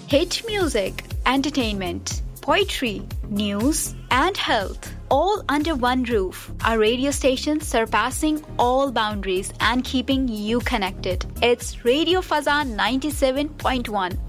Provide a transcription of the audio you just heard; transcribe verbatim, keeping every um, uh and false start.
Hit music, entertainment, poetry, news, and health. All under one roof. A radio station surpassing all boundaries and keeping you connected. It's Radio Fazan ninety-seven point one,